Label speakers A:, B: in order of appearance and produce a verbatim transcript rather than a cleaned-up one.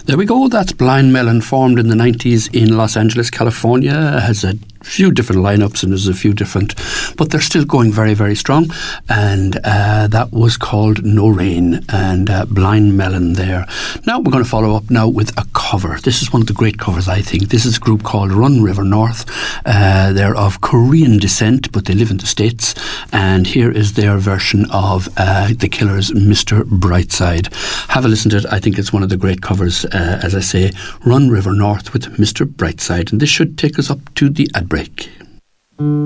A: There we go. That's Blind Melon, formed in the nineties in Los Angeles, California. It has a few different lineups and there's a few different, but they're still going very, very strong. And uh, that was called No Rain, and uh, Blind Melon there. Now we're going to follow up now with a cover. This is one of the great covers, I think. This is a group called Run River North. Uh, they're of Korean descent, but they live in the States. And here is their version of uh, The Killers' Mister Brightside. Have a listen to it. I think it's one of the great covers, uh, as I say, Run River North with Mister Brightside. And this should take us up to the ad break.